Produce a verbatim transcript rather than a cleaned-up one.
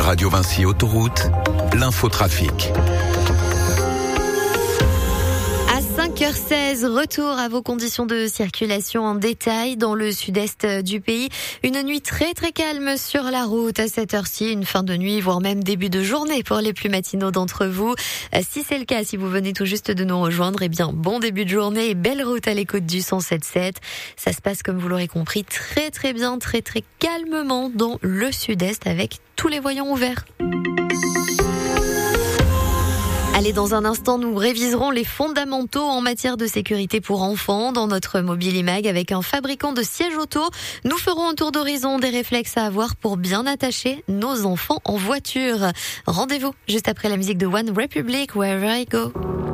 Radio Vinci Autoroute, l'infotrafic. cinq heures seize, retour à vos conditions de circulation en détail dans le sud-est du pays. Une nuit très très calme sur la route à cette heure-ci, une fin de nuit, voire même début de journée pour les plus matinaux d'entre vous. Si c'est le cas, si vous venez tout juste de nous rejoindre, eh bien bon début de journée et belle route à l'écoute du cent sept sept. Ça se passe, comme vous l'aurez compris, très très bien, très très calmement dans le sud-est avec tous les voyants ouverts. Allez, dans un instant, nous réviserons les fondamentaux en matière de sécurité pour enfants dans notre Mobilimag avec un fabricant de sièges auto. Nous ferons un tour d'horizon des réflexes à avoir pour bien attacher nos enfants en voiture. Rendez-vous juste après la musique de One Republic, Wherever I Go.